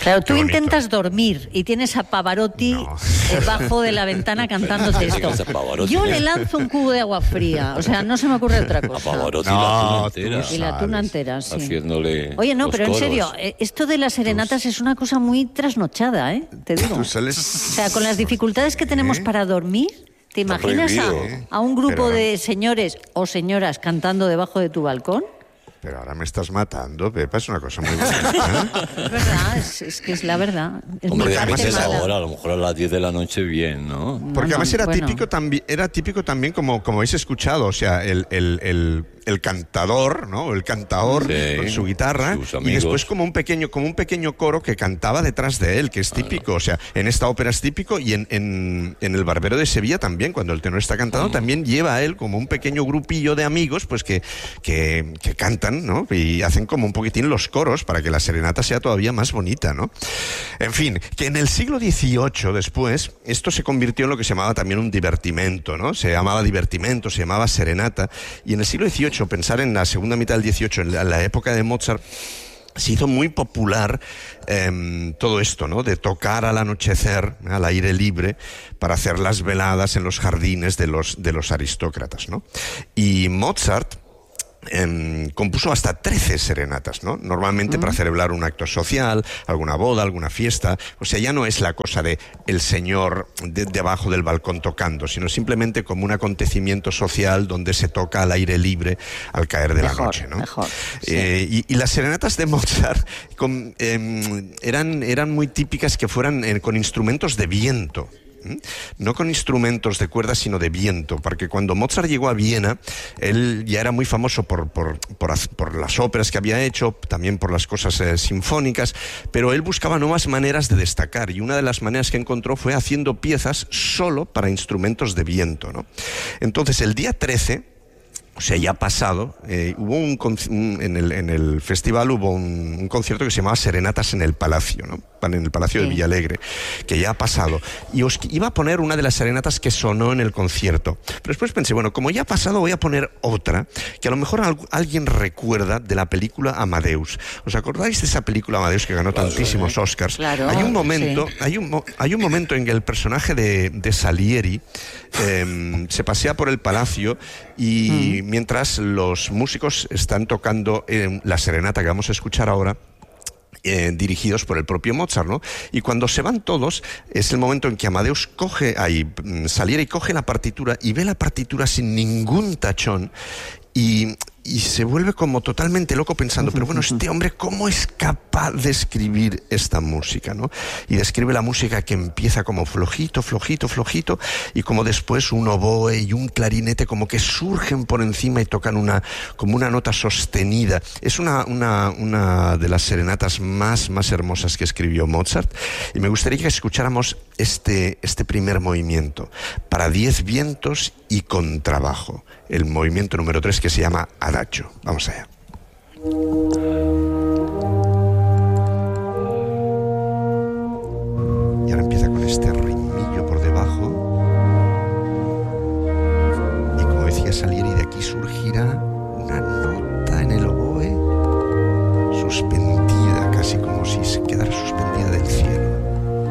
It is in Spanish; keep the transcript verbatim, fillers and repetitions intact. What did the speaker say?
Claro, tú intentas dormir y tienes a Pavarotti no. debajo de la ventana cantándote esto. Yo le lanzo un cubo de agua fría, o sea, no se me ocurre otra cosa. A Pavarotti no, la tuna entera. Y la tuna entera, sí. Haciéndole Oye, no, los pero coros. en serio, esto de las serenatas es una cosa muy trasnochada, ¿eh? Te digo. Tú sales... O sea, con las dificultades que tenemos ¿Eh? para dormir, ¿te imaginas a, a un grupo pero... de señores o señoras cantando debajo de tu balcón? Pero ahora me estás matando, Pepa, es una cosa muy buena. ¿eh? Es verdad, es, es que es la verdad. Es Hombre, además es ahora, a lo mejor a las diez de la noche bien, ¿no? Porque no, además era, bueno. típico también, era típico también, como, como habéis escuchado, o sea, el, el, el, el cantador, ¿no? El cantaor sí, con su guitarra, y después como un pequeño como un pequeño coro que cantaba detrás de él, que es típico, o sea, en esta ópera es típico, y en, en, en El Barbero de Sevilla también, cuando el tenor está cantando, mm. también lleva a él como un pequeño grupillo de amigos, pues que, que, que cantan, ¿no? Y hacen como un poquitín los coros para que la serenata sea todavía más bonita, ¿no? En fin, que en el siglo dieciocho después, esto se convirtió en lo que se llamaba también un divertimento, ¿no? Se llamaba divertimento, se llamaba serenata, y en el siglo dieciocho, pensar en la segunda mitad del dieciocho, en la, en la época de Mozart, se hizo muy popular eh, todo esto, ¿no? De tocar al anochecer, al aire libre, para hacer las veladas en los jardines de los, de los aristócratas, ¿no? Y Mozart Eh, compuso hasta trece serenatas, ¿no? Normalmente uh-huh. para celebrar un acto social, alguna boda, alguna fiesta. O sea, ya no es la cosa de el señor de, debajo del balcón tocando, sino simplemente como un acontecimiento social donde se toca al aire libre al caer de mejor, la noche, ¿no? Mejor, sí. eh, y, y las serenatas de Mozart con, eh, eran, eran muy típicas que fueran eh, con instrumentos de viento. No con instrumentos de cuerda, sino de viento, porque cuando Mozart llegó a Viena, él ya era muy famoso por, por, por, por las óperas que había hecho, también por las cosas eh, sinfónicas, pero él buscaba nuevas maneras de destacar, y una de las maneras que encontró fue haciendo piezas solo para instrumentos de viento, ¿no? Entonces, el día trece, o sea, ya pasado, eh, hubo un, un en, el, en el festival hubo un, un concierto que se llamaba Serenatas en el Palacio, ¿no? En el Palacio sí. de Villalegre, que ya ha pasado. Y os iba a poner una de las serenatas que sonó en el concierto. Pero después pensé, bueno, como ya ha pasado, voy a poner otra, que a lo mejor al, alguien recuerda de la película Amadeus. ¿Os acordáis de esa película Amadeus que ganó claro, tantísimos sí. Oscars? Claro, hay un momento, sí. hay un hay un momento en que el personaje de, de Salieri eh, se pasea por el palacio y mm. mientras los músicos están tocando eh, la serenata que vamos a escuchar ahora, Eh, dirigidos por el propio Mozart, ¿no? Y cuando se van todos, es el momento en que Amadeus coge, ahí, Salieri coge la partitura y ve la partitura sin ningún tachón y, y se vuelve como totalmente loco pensando, pero bueno, este hombre, ¿cómo es capaz de escribir esta música, ¿no? Y describe la música que empieza como flojito, flojito, flojito, y como después un oboe y un clarinete como que surgen por encima y tocan una, como una nota sostenida. Es una, una, una de las serenatas más, más hermosas que escribió Mozart, y me gustaría que escucháramos este, este primer movimiento, para diez vientos y contrabajo, el movimiento número tres, que se llama Adagio. Vamos allá. Y ahora empieza con este ritmillo por debajo. Y como decía Salieri, de aquí surgirá una nota